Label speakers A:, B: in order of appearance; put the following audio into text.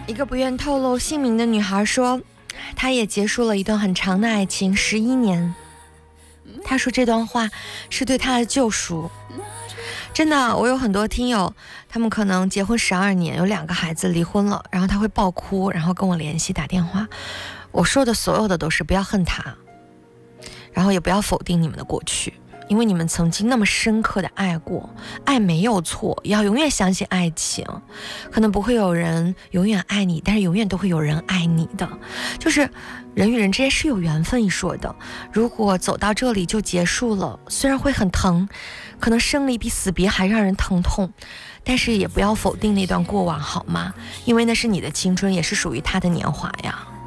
A: 一个不愿透露姓名的女孩说，她也结束了一段很长的爱情，11年。她说这段话是对她的救赎。真的，我有很多听友，他们可能结婚12年，有2个孩子，离婚了，然后他会爆哭，然后跟我联系打电话。我说的所有的都是不要恨他，然后也不要否定你们的过去，因为你们曾经那么深刻的爱过，爱没有错，要永远相信爱情。可能不会有人永远爱你，但是永远都会有人爱你的。就是人与人之间是有缘分一说的，如果走到这里就结束了，虽然会很疼，可能生离比死别还让人疼痛，但是也不要否定那段过往好吗？因为那是你的青春，也是属于他的年华呀。